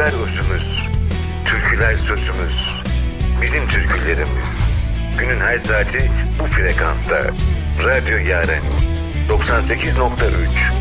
usumuz, türküler sözümüz, bizim türkülerimiz. Günün her saati bu frekansta. Radyo Yaren 98.3